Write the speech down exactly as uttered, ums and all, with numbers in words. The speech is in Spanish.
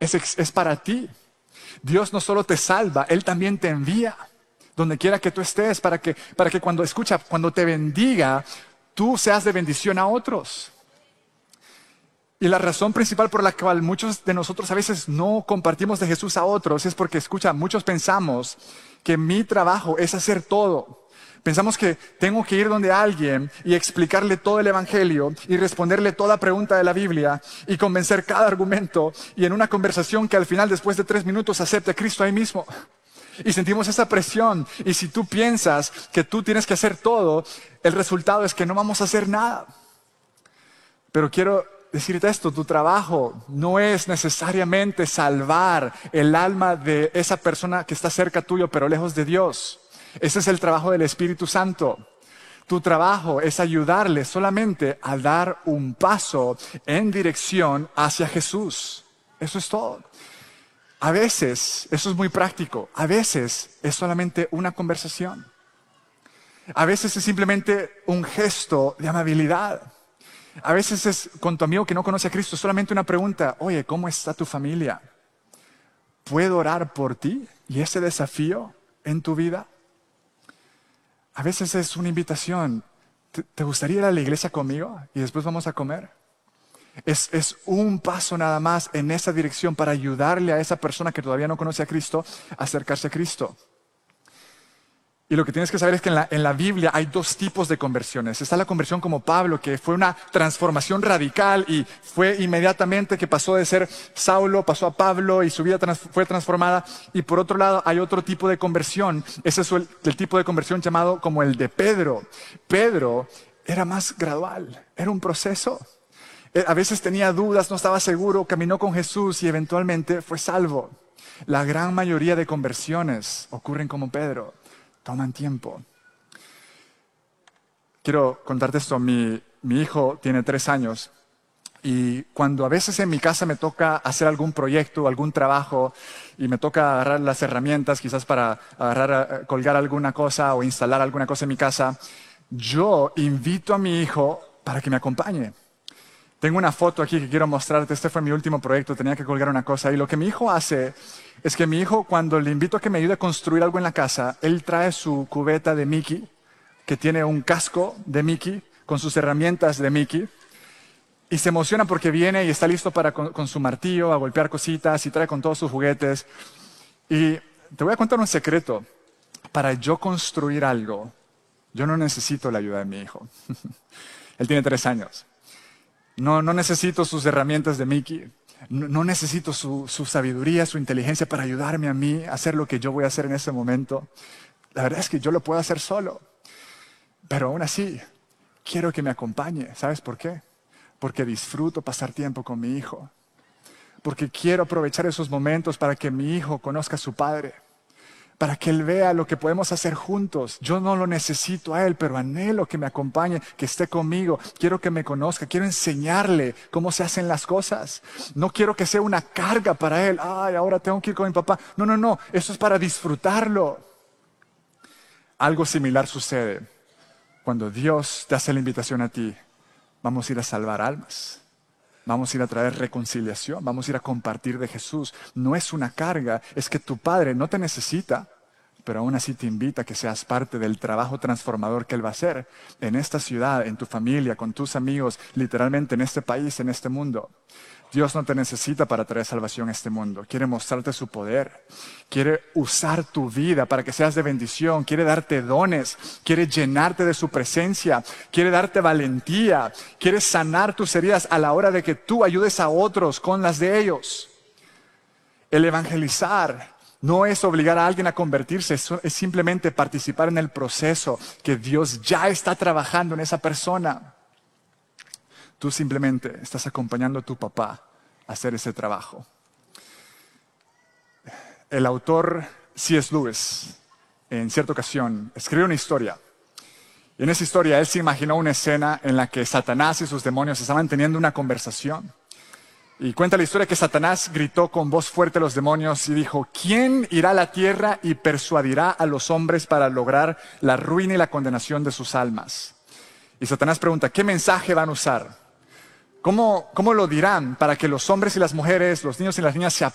es, es para ti. Dios no solo te salva, Él también te envía donde quiera que tú estés para que, para que cuando escucha, cuando te bendiga, tú seas de bendición a otros. Y la razón principal por la cual muchos de nosotros a veces no compartimos de Jesús a otros es porque, escucha, muchos pensamos que mi trabajo es hacer todo. Pensamos que tengo que ir donde alguien y explicarle todo el evangelio y responderle toda pregunta de la Biblia y convencer cada argumento y en una conversación que al final, después de tres minutos, acepte a Cristo ahí mismo. Y sentimos esa presión. Y si tú piensas que tú tienes que hacer todo, el resultado es que no vamos a hacer nada. Pero quiero decirte esto, tu trabajo no es necesariamente salvar el alma de esa persona que está cerca tuyo, pero lejos de Dios. Ese es el trabajo del Espíritu Santo. Tu trabajo es ayudarle solamente a dar un paso en dirección hacia Jesús. Eso es todo. A veces, eso es muy práctico, a veces es solamente una conversación. A veces es simplemente un gesto de amabilidad. A veces es con tu amigo que no conoce a Cristo, solamente una pregunta. Oye, ¿cómo está tu familia? ¿Puedo orar por ti y ese desafío en tu vida? A veces es una invitación. ¿Te, te gustaría ir a la iglesia conmigo y después vamos a comer? Es, es un paso nada más en esa dirección para ayudarle a esa persona que todavía no conoce a Cristo a acercarse a Cristo. Y lo que tienes que saber es que en la, en la Biblia hay dos tipos de conversiones. Está la conversión como Pablo, que fue una transformación radical y fue inmediatamente que pasó de ser Saulo, pasó a Pablo y su vida trans, fue transformada. Y por otro lado hay otro tipo de conversión. Ese es el, el tipo de conversión llamado como el de Pedro. Pedro era más gradual, era un proceso. A veces tenía dudas, no estaba seguro, caminó con Jesús y eventualmente fue salvo. La gran mayoría de conversiones ocurren como Pedro. Toman tiempo. Quiero contarte esto. Mi, mi hijo tiene tres años y cuando a veces en mi casa me toca hacer algún proyecto, algún trabajo y me toca agarrar las herramientas quizás para agarrar, colgar alguna cosa o instalar alguna cosa en mi casa, yo invito a mi hijo para que me acompañe. Tengo una foto aquí que quiero mostrarte. Este fue mi último proyecto, tenía que colgar una cosa. Y lo que mi hijo hace es que mi hijo, cuando le invito a que me ayude a construir algo en la casa, él trae su cubeta de Mickey, que tiene un casco de Mickey, con sus herramientas de Mickey. Y se emociona porque viene y está listo para con, con su martillo a golpear cositas y trae con todos sus juguetes. Y te voy a contar un secreto. Para yo construir algo, yo no necesito la ayuda de mi hijo. Él tiene tres años. No, no necesito sus herramientas de Mickey, no, no necesito su, su sabiduría, su inteligencia para ayudarme a mí a hacer lo que yo voy a hacer en ese momento. La verdad es que yo lo puedo hacer solo, pero aún así quiero que me acompañe. ¿Sabes por qué? Porque disfruto pasar tiempo con mi hijo, porque quiero aprovechar esos momentos para que mi hijo conozca a su padre, para que él vea lo que podemos hacer juntos. Yo no lo necesito a él, pero anhelo que me acompañe, que esté conmigo. Quiero que me conozca, quiero enseñarle cómo se hacen las cosas. No quiero que sea una carga para él. Ay, ahora tengo que ir con mi papá. No, no, no, eso es para disfrutarlo. Algo similar sucede cuando Dios te hace la invitación a ti. Vamos a ir a salvar almas. Vamos a ir a traer reconciliación, vamos a ir a compartir de Jesús. No es una carga, es que tu Padre no te necesita, pero aún así te invita a que seas parte del trabajo transformador que Él va a hacer en esta ciudad, en tu familia, con tus amigos, literalmente en este país, en este mundo. Dios no te necesita para traer salvación a este mundo. Quiere mostrarte su poder. Quiere usar tu vida para que seas de bendición. Quiere darte dones. Quiere llenarte de su presencia. Quiere darte valentía. Quiere sanar tus heridas a la hora de que tú ayudes a otros con las de ellos. El evangelizar no es obligar a alguien a convertirse. Es simplemente participar en el proceso que Dios ya está trabajando en esa persona. Tú simplemente estás acompañando a tu papá a hacer ese trabajo. El autor C S Lewis, en cierta ocasión, escribió una historia. Y en esa historia él se imaginó una escena en la que Satanás y sus demonios estaban teniendo una conversación. Y cuenta la historia que Satanás gritó con voz fuerte a los demonios y dijo: ¿quién irá a la tierra y persuadirá a los hombres para lograr la ruina y la condenación de sus almas? Y Satanás pregunta: ¿qué mensaje van a usar? ¿Cómo, ¿Cómo lo dirán para que los hombres y las mujeres, los niños y las niñas se